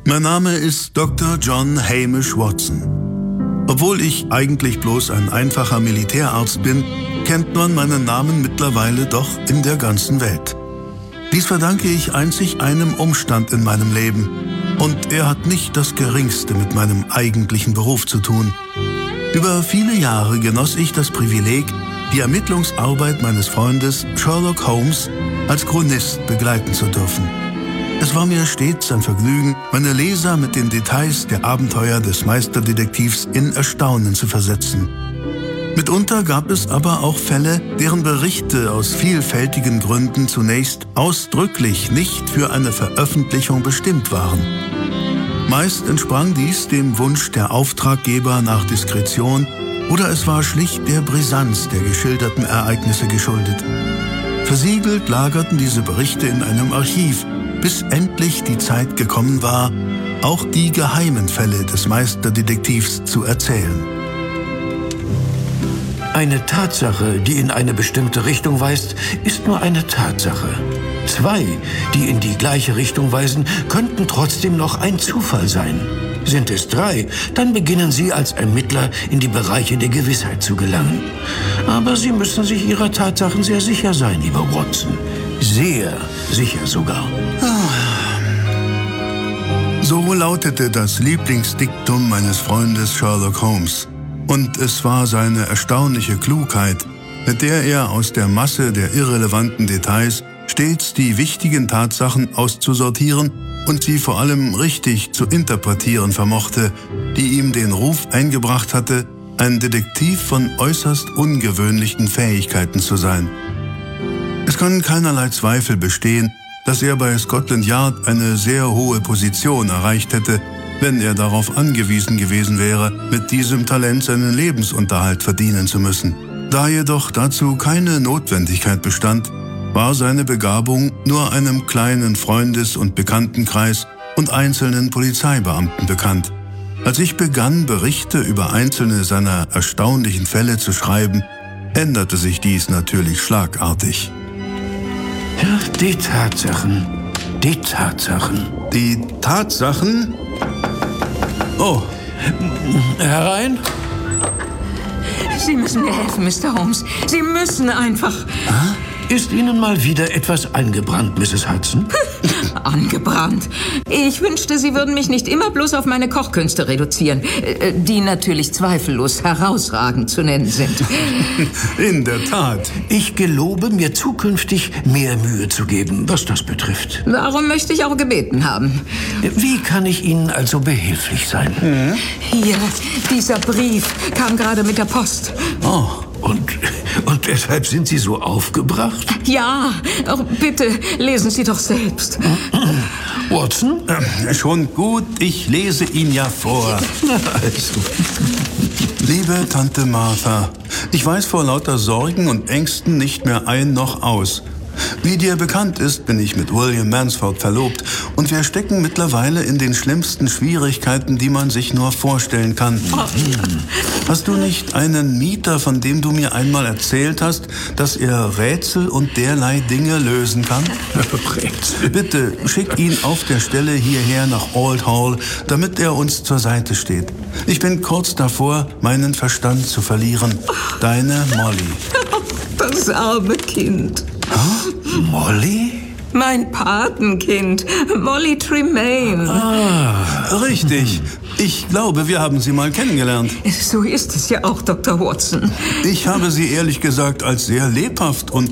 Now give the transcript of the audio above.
Mein Name ist Dr. John Hamish Watson. Obwohl ich eigentlich bloß ein einfacher Militärarzt bin, kennt man meinen Namen mittlerweile doch in der ganzen Welt. Dies verdanke ich einzig einem Umstand in meinem Leben. Und er hat nicht das Geringste mit meinem eigentlichen Beruf zu tun. Über viele Jahre genoss ich das Privileg, die Ermittlungsarbeit meines Freundes Sherlock Holmes als Chronist begleiten zu dürfen. Es war mir stets ein Vergnügen, meine Leser mit den Details der Abenteuer des Meisterdetektivs in Erstaunen zu versetzen. Mitunter gab es aber auch Fälle, deren Berichte aus vielfältigen Gründen zunächst ausdrücklich nicht für eine Veröffentlichung bestimmt waren. Meist entsprang dies dem Wunsch der Auftraggeber nach Diskretion oder es war schlicht der Brisanz der geschilderten Ereignisse geschuldet. Versiegelt lagerten diese Berichte in einem Archiv, bis endlich die Zeit gekommen war, auch die geheimen Fälle des Meisterdetektivs zu erzählen. Eine Tatsache, die in eine bestimmte Richtung weist, ist nur eine Tatsache. Zwei, die in die gleiche Richtung weisen, könnten trotzdem noch ein Zufall sein. Sind es drei, dann beginnen Sie als Ermittler in die Bereiche der Gewissheit zu gelangen. Aber Sie müssen sich Ihrer Tatsachen sehr sicher sein, lieber Watson. Sehr sicher sogar. So lautete das Lieblingsdiktum meines Freundes Sherlock Holmes. Und es war seine erstaunliche Klugheit, mit der er aus der Masse der irrelevanten Details stets die wichtigen Tatsachen auszusortieren und sie vor allem richtig zu interpretieren vermochte, die ihm den Ruf eingebracht hatte, ein Detektiv von äußerst ungewöhnlichen Fähigkeiten zu sein. Es kann keinerlei Zweifel bestehen, dass er bei Scotland Yard eine sehr hohe Position erreicht hätte, wenn er darauf angewiesen gewesen wäre, mit diesem Talent seinen Lebensunterhalt verdienen zu müssen. Da jedoch dazu keine Notwendigkeit bestand, war seine Begabung nur einem kleinen Freundes- und Bekanntenkreis und einzelnen Polizeibeamten bekannt. Als ich begann, Berichte über einzelne seiner erstaunlichen Fälle zu schreiben, änderte sich dies natürlich schlagartig. Ja, die Tatsachen. Die Tatsachen. Die Tatsachen? Oh. Herein? Sie müssen mir helfen, Mr. Holmes. Sie müssen einfach... Ist Ihnen mal wieder etwas angebrannt, Mrs. Hudson? Angebrannt. Ich wünschte, Sie würden mich nicht immer bloß auf meine Kochkünste reduzieren, die natürlich zweifellos herausragend zu nennen sind. In der Tat. Ich gelobe, mir zukünftig mehr Mühe zu geben, was das betrifft. Darum möchte ich auch gebeten haben. Wie kann ich Ihnen also behilflich sein? Hier, dieser Brief kam gerade mit der Post. Oh, und deshalb sind Sie so aufgebracht? Ja, oh, bitte, lesen Sie doch selbst. Watson? Schon gut, ich lese ihn ja vor. Also. Liebe Tante Martha, ich weiß vor lauter Sorgen und Ängsten nicht mehr ein noch aus. Wie dir bekannt ist, bin ich mit William Mansford verlobt und wir stecken mittlerweile in den schlimmsten Schwierigkeiten, die man sich nur vorstellen kann. Hast du nicht einen Mieter, von dem du mir einmal erzählt hast, dass er Rätsel und derlei Dinge lösen kann? Rätsel? Bitte schick ihn auf der Stelle hierher nach Old Hall, damit er uns zur Seite steht. Ich bin kurz davor, meinen Verstand zu verlieren. Deine Molly. Das arme Kind. Molly? Mein Patenkind, Molly Tremaine. Richtig. Ich glaube, wir haben sie mal kennengelernt. So ist es ja auch, Dr. Watson. Ich habe sie ehrlich gesagt als sehr lebhaft und